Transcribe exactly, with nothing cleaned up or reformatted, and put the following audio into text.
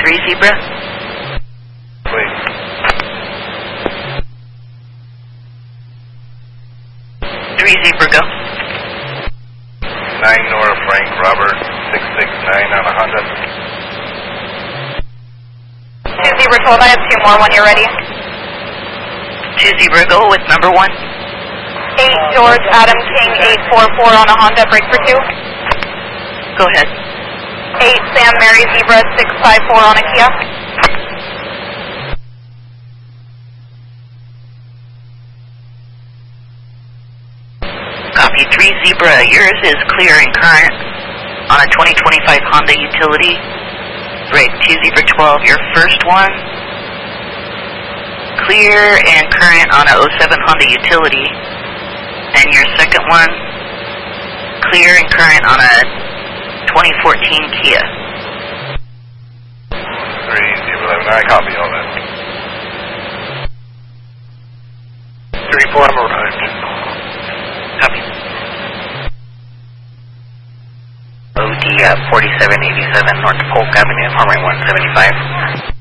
three Zebra. Wait. three Zebra, go. nine Nora Frank Robert, six six nine on a Honda. two Zebra twelve, I have two more when you're ready. two Zebra, go with number one. eight George Adam King eight four four on a Honda, break for two. Go ahead. eight Sam Mary Zebra six five four on a Kia. Copy, three Zebra, yours is clear and current on a twenty twenty-five Honda Utility. Break, two Zebra twelve, your first one. Clear and current on a oh seven Honda Utility. And your second one, clear and current on a twenty fourteen Kia. three Zebra eleven, I copy all that. three four, I'm arrived. Copy. O D uh, forty-seven eighty-seven North Polk Avenue, Harmony one seventy-five.